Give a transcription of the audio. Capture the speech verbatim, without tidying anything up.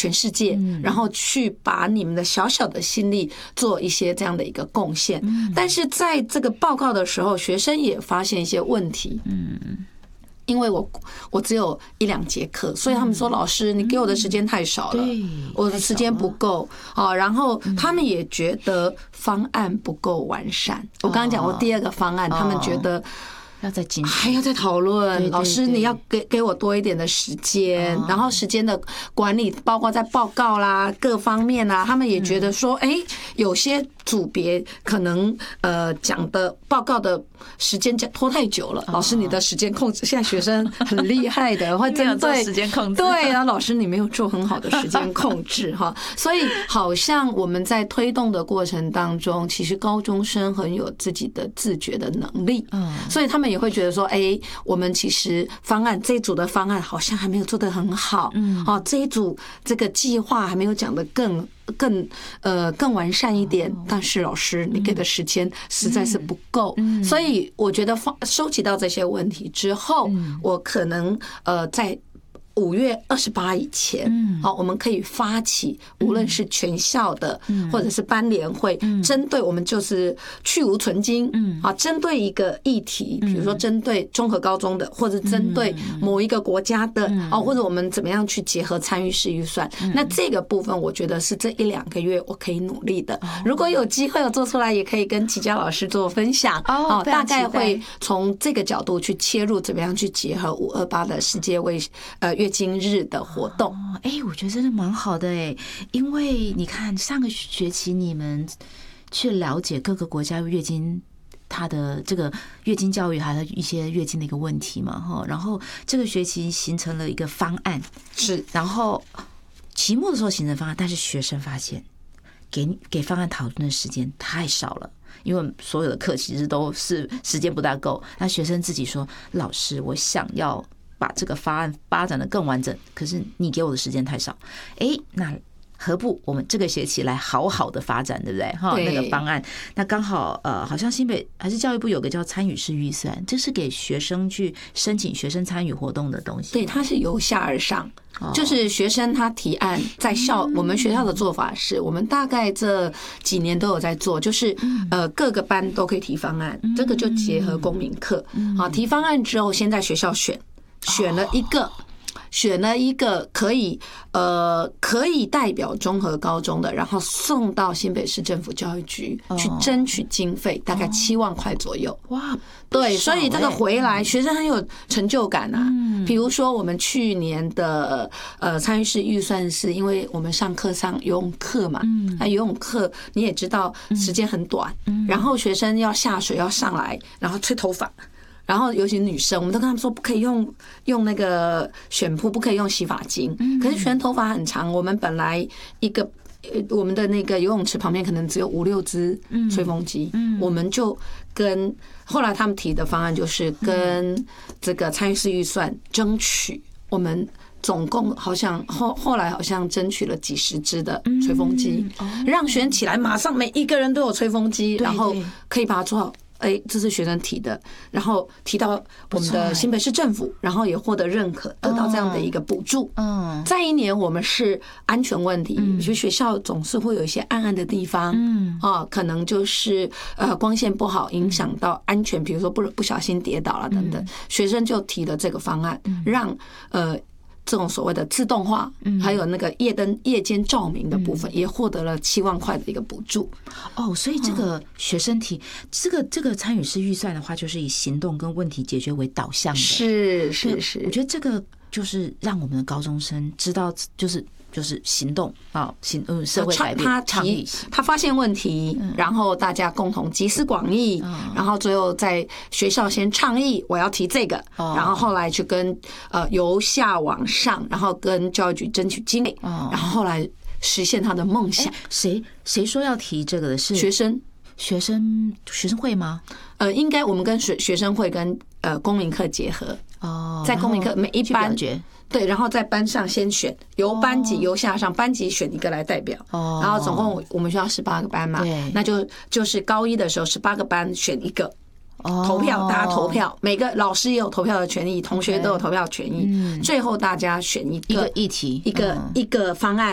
全世界，然后去把你们的小小的心力做一些这样的一个贡献。但是在这个报告的时候，学生也发现一些问题。嗯。因为我我只有一两节课，所以他们说老师，你给我的时间太少了，我的时间不够啊。然后他们也觉得方案不够完善。我刚刚讲过第二个方案，他们觉得要再精还要再讨论。老师，你要给给我多一点的时间，然后时间的管理，包括在报告啦各方面啊，他们也觉得说，哎，有些组别可能呃讲的报告的时间拖太久了。老师，你的时间控制，现在学生很厉害的，会针对时间控制。 对啊，老师你没有做很好的时间控制哈，所以好像我们在推动的过程当中，其实高中生很有自己的自觉的能力，嗯，所以他们也会觉得说，哎，我们其实方案这一组的方案好像还没有做得很好，嗯，哦，这一组这个计划还没有讲得更。更呃更完善一点，但是老师你给的时间实在是不够，所以我觉得放收集到这些问题之后，我可能呃在五月二十八以前，好，我们可以发起，无论是全校的，或者是班联会，针对我们就是去无存菁，啊，针对一个议题，比如说针对综合高中的，或者针对某一个国家的，啊，或者我们怎么样去结合参与式预算，那这个部分我觉得是这一两个月我可以努力的。如果有机会有做出来，也可以跟齐佳老师做分享，哦，大概会从这个角度去切入，怎么样去结合五二八的世界卫呃。月经日的活动， 哎，我觉得真的蛮好的哎，因为你看上个学期你们去了解各个国家月经它的这个月经教育，还有一些月经的一个问题嘛，哈，然后这个学期形成了一个方案， 是， 然后期末的时候形成方案，但是学生发现给给方案讨论的时间太少了。因为所有的课其实都是时间不大够，那学生自己说：“老师，我想要把这个方案发展的更完整，可是你给我的时间太少。”哎，那何不我们这个学期来好好的发展，对不对？哈，那个方案，那刚好呃，好像新北还是教育部有个叫参与式预算，这是给学生去申请学生参与活动的东西。 对，它是由下而上。就是学生他提案，在校我们学校的做法是，我们大概这几年都有在做，就是呃各个班都可以提方案，这个就结合公民课。好，提方案之后，先在学校选，选了一个。选了一个可以呃可以代表综合高中的，然后送到新北市政府教育局去争取经费，大概七万块左右。哇，对，所以这个回来学生很有成就感啊。比如说我们去年的呃参与式预算是，因为我们上课上游泳课嘛，那游泳课你也知道时间很短，然后学生要下水要上来，然后吹头发。然后尤其女生，我们都跟他们说不可以用用那个选铺，不可以用洗发精。可是学生头发很长，我们本来一个我们的那个游泳池旁边可能只有五六只吹风机，我们就跟后来他们提的方案就是跟这个参与式预算争取，我们总共好像后后来好像争取了几十支的吹风机，让学生起来马上每一个人都有吹风机，然后可以把它做好。哎，这是学生提的，然后提到我们的新北市政府，然后也获得认可，得到这样的一个补助。嗯，再一年我们是安全问题，就学校总是会有一些暗暗的地方，嗯，啊，可能就是呃光线不好，影响到安全，比如说不不小心跌倒了等等，学生就提了这个方案，让呃。这种所谓的自动化，还有那个夜灯、夜间照明的部分，也获得了七万块的一个补助。 哦，所以这个学生提这个这个参与式预算的话，就是以行动跟问题解决为导向的。 是是是， 我觉得这个就是让我们的高中生知道，就是就是行动啊，行嗯社会改变， 他提他发现问题，然后大家共同集思广益，然后最后在学校先倡议我要提这个，然后后来去跟呃由下往上，然后跟教育局争取经费，然后后来实现他的梦想。 谁谁说要提这个的是学生？ 学生学生会吗？ 呃，应该我们跟学学生会跟呃公民课结合哦，在公民课每一班对，然后在班上先选，由班级由下上班级选一个来代表，然后总共我们学校十八个班嘛，那就就是高一的时候十八个班选一个。投票，大家投票，每个老师也有投票的权利，同学都有投票权益。最后大家选一个议题， 一个一个方案。